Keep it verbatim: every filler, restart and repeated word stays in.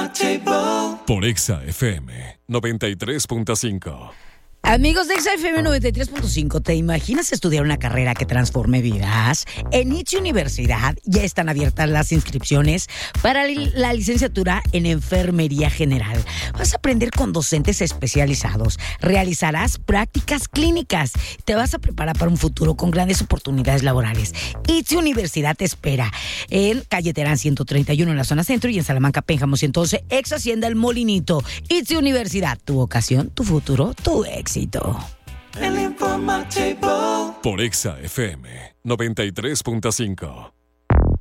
Informativo. Por Exa F M noventa y tres punto cinco. Amigos de Exa F M noventa y tres punto cinco, ¿te imaginas estudiar una carrera que transforme vidas? En I T S Universidad ya están abiertas las inscripciones para la licenciatura en Enfermería General. Vas a aprender con docentes especializados, realizarás prácticas clínicas, te vas a preparar para un futuro con grandes oportunidades laborales. I T S Universidad te espera en Calle Terán ciento treinta y uno en la zona centro y en Salamanca, Pénjamo ciento once, ex Hacienda El Molinito. I T S Universidad, tu vocación, tu futuro, tu éxito. El Informativo. Por Exa F M noventa y tres punto cinco.